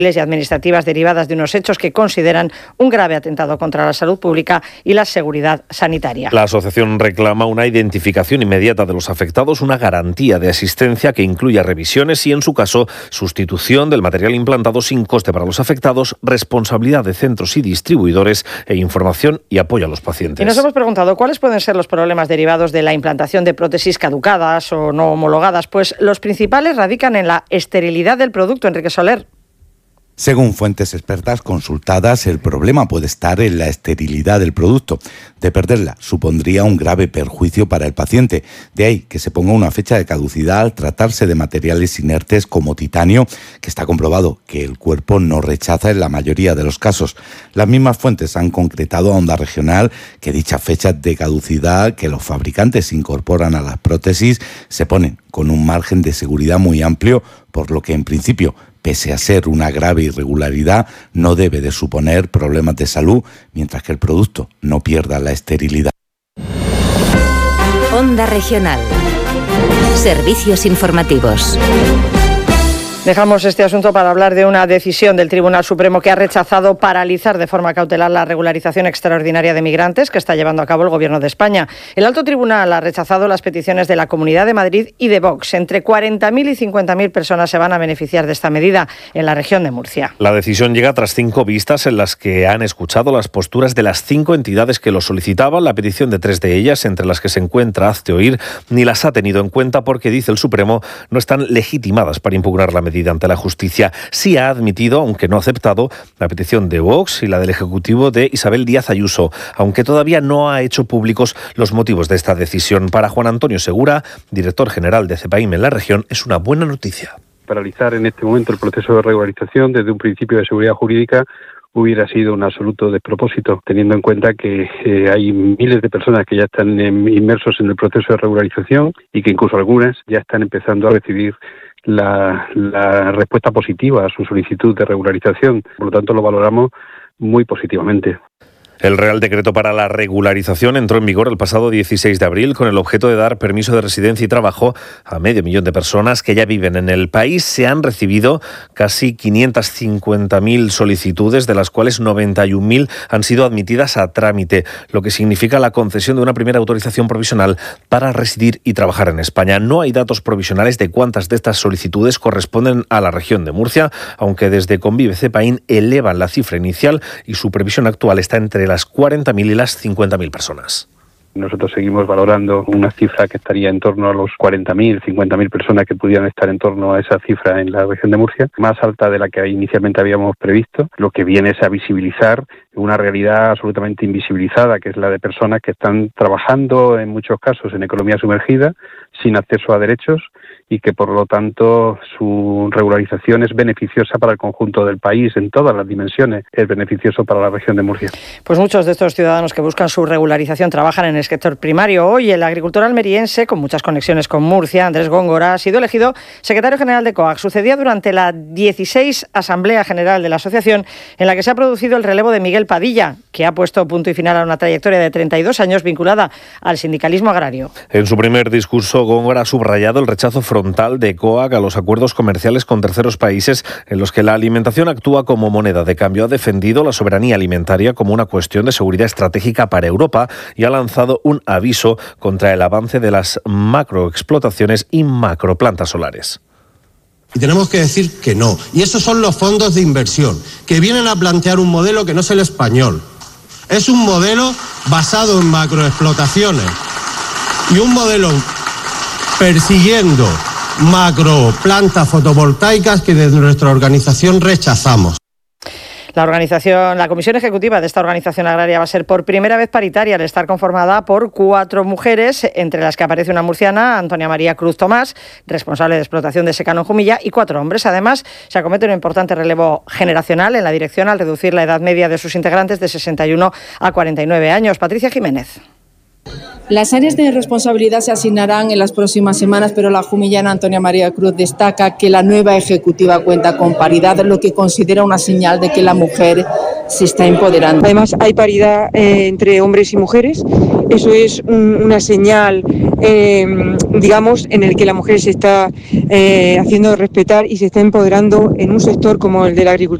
y administrativas derivadas de unos hechos que consideran un grave atentado contra la salud pública y la seguridad sanitaria. La asociación reclama una identificación inmediata de los afectados, una garantía de asistencia que incluya revisiones y, en su caso, sustitución del material implantado sin coste para los afectados, responsabilidad de centros y distribuidores e información y apoyo a los pacientes. Y nos hemos preguntado cuáles pueden ser los problemas derivados de la implantación de prótesis caducadas o no homologadas. Pues los principales radican en la esterilidad del producto. Enrique Soler. Según fuentes expertas consultadas, el problema puede estar en la esterilidad del producto. De perderla supondría un grave perjuicio para el paciente. De ahí que se ponga una fecha de caducidad al tratarse de materiales inertes como titanio, que está comprobado que el cuerpo no rechaza en la mayoría de los casos. Las mismas fuentes han concretado a Onda Regional que dichas fechas de caducidad que los fabricantes incorporan a las prótesis se ponen con un margen de seguridad muy amplio, por lo que en principio, pese a ser una grave irregularidad, no debe de suponer problemas de salud, mientras que el producto no pierda la esterilidad. Onda Regional. Servicios informativos. Dejamos este asunto para hablar de una decisión del Tribunal Supremo que ha rechazado paralizar de forma cautelar la regularización extraordinaria de migrantes que está llevando a cabo el Gobierno de España. El Alto Tribunal ha rechazado las peticiones de la Comunidad de Madrid y de Vox. Entre 40.000 y 50.000 personas se van a beneficiar de esta medida en la región de Murcia. La decisión llega tras 5 vistas en las que han escuchado las posturas de las 5 entidades que lo solicitaban. La petición de 3 de ellas, entre las que se encuentra Hazte Oír, ni las ha tenido en cuenta porque, dice el Supremo, no están legitimadas para impugnar la medida ante la justicia. Sí ha admitido, aunque no ha aceptado, la petición de Vox y la del Ejecutivo de Isabel Díaz Ayuso, aunque todavía no ha hecho públicos los motivos de esta decisión. Para Juan Antonio Segura, director general de CEPAIM en la región, es una buena noticia. Paralizar en este momento el proceso de regularización desde un principio de seguridad jurídica hubiera sido un absoluto despropósito, teniendo en cuenta que hay miles de personas que ya están inmersos en el proceso de regularización y que incluso algunas ya están empezando a recibir la respuesta positiva a su solicitud de regularización. Por lo tanto, lo valoramos muy positivamente. El Real Decreto para la regularización entró en vigor el pasado 16 de abril con el objeto de dar permiso de residencia y trabajo a 500.000 de personas que ya viven en el país. Se han recibido casi 550.000 solicitudes, de las cuales 91.000 han sido admitidas a trámite, lo que significa la concesión de una primera autorización provisional para residir y trabajar en España. No hay datos provisionales de cuántas de estas solicitudes corresponden a la región de Murcia, aunque desde Convive CEPAIM elevan la cifra inicial y su previsión actual está entre las 40.000 y las 50.000 personas. Nosotros seguimos valorando una cifra que estaría en torno a los 40.000, 50.000 personas que pudieran estar en torno a esa cifra en la región de Murcia, más alta de la que inicialmente habíamos previsto. Lo que viene es a visibilizar una realidad absolutamente invisibilizada, que es la de personas que están trabajando en muchos casos en economía sumergida, sin acceso a derechos, y que por lo tanto su regularización es beneficiosa para el conjunto del país en todas las dimensiones, es beneficioso para la región de Murcia. Pues muchos de estos ciudadanos que buscan su regularización trabajan en el sector primario. Hoy el agricultor almeriense, con muchas conexiones con Murcia, Andrés Góngora, ha sido elegido secretario general de COAG. Sucedía durante la 16 Asamblea General de la Asociación, en la que se ha producido el relevo de Miguel Padilla, que ha puesto punto y final a una trayectoria de 32 años vinculada al sindicalismo agrario. En su primer discurso, Góngora ha subrayado el rechazo frontal de COAG a los acuerdos comerciales con terceros países en los que la alimentación actúa como moneda de cambio. Ha defendido la soberanía alimentaria como una cuestión de seguridad estratégica para Europa y ha lanzado un aviso contra el avance de las macroexplotaciones y macroplantas solares. Y tenemos que decir que no. Y esos son los fondos de inversión, que vienen a plantear un modelo que no es el español. Es un modelo basado en macroexplotaciones y un modelo persiguiendo macroplantas fotovoltaicas que desde nuestra organización rechazamos. La comisión ejecutiva de esta organización agraria va a ser por primera vez paritaria al estar conformada por 4 mujeres, entre las que aparece una murciana, Antonia María Cruz Tomás, responsable de explotación de secano en Jumilla, y 4 hombres. Además, se acomete un importante relevo generacional en la dirección al reducir la edad media de sus integrantes de 61 a 49 años. Patricia Jiménez. Las áreas de responsabilidad se asignarán en las próximas semanas, pero la jumillana Antonia María Cruz destaca que la nueva ejecutiva cuenta con paridad, lo que considera una señal de que la mujer se está empoderando. Además, hay paridad entre hombres y mujeres Eso es una señal, digamos, en el que la mujer se está haciendo respetar y se está empoderando en un sector como el de la agricultura.